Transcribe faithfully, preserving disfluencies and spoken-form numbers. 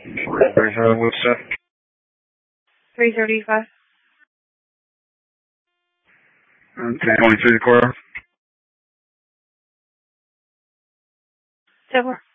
thirty-five, what's that? three thirty-five. three twenty-three, the car. Silver.